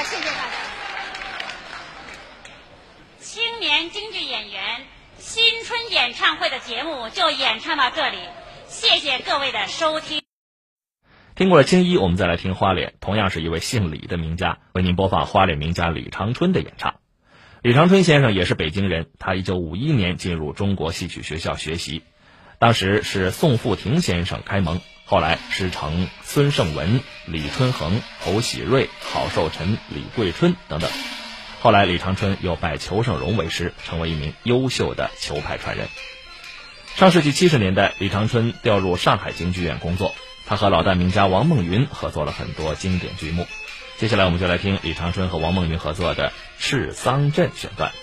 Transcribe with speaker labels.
Speaker 1: 谢谢大家。青年京剧演员新春演唱会的节目就演唱到这里，谢谢各位的收听。
Speaker 2: 听过了青衣，我们再来听花脸，同样是一位姓李的名家，为您播放花脸名家李长春的演唱。李长春先生也是北京人，他1951年进入中国戏曲学校学习，当时是宋富庭先生开蒙，后来师承孙盛文、李春恒、侯喜瑞、郝寿臣、李桂春等等。后来李长春又拜裘盛戎为师，成为一名优秀的裘派传人。上世纪70年代，李长春调入上海京剧院工作，他和老旦名家王梦云合作了很多经典剧目。接下来我们就来听李长春和王梦云合作的《赤桑镇》选段。